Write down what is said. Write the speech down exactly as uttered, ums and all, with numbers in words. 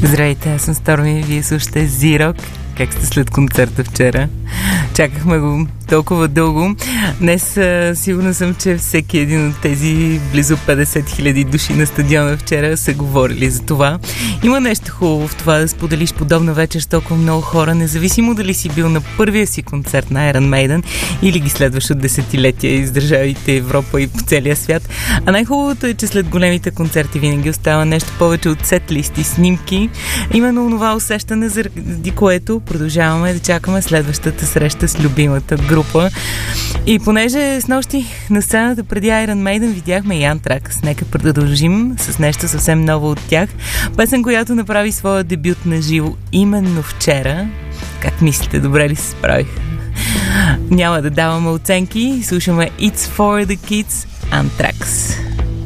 Здравейте, аз съм Stormy, вие слушате Z-Rock. Как сте след концерта вчера? Чакахме го толкова дълго. Днес а, сигурна съм, че всеки един от тези близо петдесет хиляди души на стадиона вчера са говорили за това. Има нещо хубаво в това да споделиш подобна вечер с толкова много хора, независимо дали си бил на първия си концерт на Iron Maiden или ги следваш от десетилетия из държавите Европа и по целия свят. А най-хубавото е, че след големите концерти винаги остава нещо повече от сет-листи, снимки. Именно това усещане, заради което продължаваме да чакаме следващата среща с любимата група. И понеже с нощи на сцената преди Iron Maiden видяхме и Anthrax, нека продължим с нещо съвсем ново от тях. Песен, която направи своя дебют на живо именно вчера. Как мислите, добре ли се справих? Няма да даваме оценки. Слушаме It's for the Kids, Anthrax.